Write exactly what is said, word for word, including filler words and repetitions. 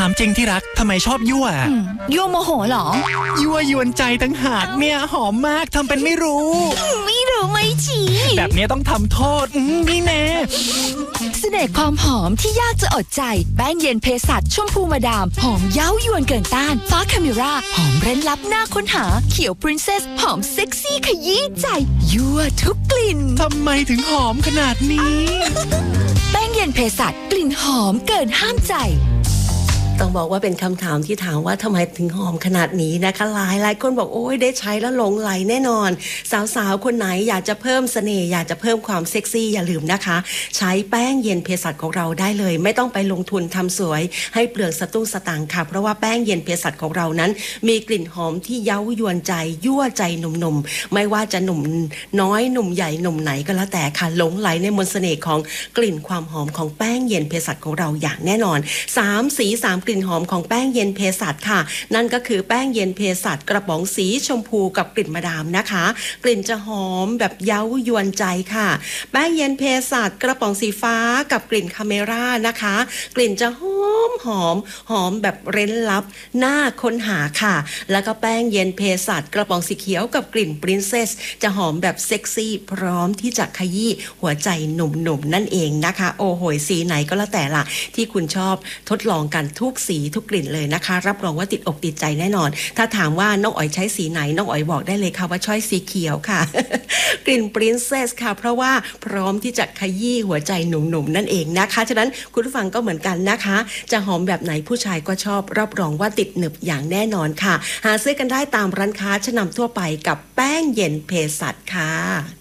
ามจริงที่รักทำไมชอบยั่วยั่วโมโหเหรอยั่วยวนใจตั้งหากเนี่ยหอมมากทำเป็นไม่รู้ไม่รู้ไม่จีแบบนี้ต้องทำโทษนี่แน่เสน่ห์ความหอมที่ยากจะอดใจแป้งเย็นเภสัชชมพูมาดามหอมเย้ายวนเกินต้านฟ้าคาเมราหอมเร้นลับหน้าค้นหาเขียวปรินเซสหอมเซ็กซี่ขยี้ใจยั่วทุกกลิ่นทำไมถึงหอมขนาดนี้แป้งเย็นเภสัชกลิ่นหอมเกินห้ามใจต้องบอกว่าเป็นคำถามที่ถามว่าทำไมถึงหอมขนาดนี้นะคะหลายหลายคนบอกโอ้ยได้ใช้แล้วหลงไหลแน่นอนสาวๆคนไหนอยากจะเพิ่มเสน่ห์อยากจะเพิ่มความเซ็กซี่อย่าลืมนะคะใช้แป้งเย็นเภสัชของเราได้เลยไม่ต้องไปลงทุนทำสวยให้เปลืองสตุ้งสตางค์ค่ะเพราะว่าแป้งเย็นเภสัชของเรานั้นมีกลิ่นหอมที่เย้ายวนใจยั่วใจหนุ่มๆไม่ว่าจะหนุ่มน้อยหนุ่มใหญ่หนุ่มไหนก็แล้วแต่ค่ะหลงไหลในมนต์เสน่ห์ของกลิ่นความหอมของแป้งเย็นเภสัชของเราอย่างแน่นอนสามสีสามกลิ่นหอมของแป้งเย็นเภสัชค่ะนั่นก็คือแป้งเย็นเภสัชกระป๋องสีชมพูกับกลิ่นมาดามนะคะกลิ่นจะหอมแบบเย้ายวนใจค่ะแป้งเย็นเภสัชกระป๋องสีฟ้ากับกลิ่นคาเมรานะคะกลิ่นจะหอมหอมหอมแบบเร้นลับน่าค้นหาค่ะแล้วก็แป้งเย็นเภสัชกระป๋องสีเขียวกับกลิ่นปรินเซสจะหอมแบบเซ็กซี่พร้อมที่จะขยี้หัวใจหนุ่มๆนั่นเองนะคะโอ้โหสีไหนก็แล้วแต่ละที่คุณชอบทดลองกันทุกสีทุกกลิ่นเลยนะคะรับรองว่าติดอกติดใจแน่นอนถ้าถามว่าน้องอ๋อยใช้สีไหนน้องอ๋อยบอกได้เลยค่ะว่าชอบสีเขียวค่ะ กลิ่นปรินเซสค่ะเพราะว่าพร้อมที่จะขยี้หัวใจหนุ่มๆนั่นเองนะคะฉะนั้นคุณผู้ฟังก็เหมือนกันนะคะจะหอมแบบไหนผู้ชายก็ชอบรับรองว่าติดหนึบอย่างแน่นอนค่ะหาซื้อกันได้ตามร้านค้าชั้นนำทั่วไปกับแป้งเย็นเภสัชค่ะ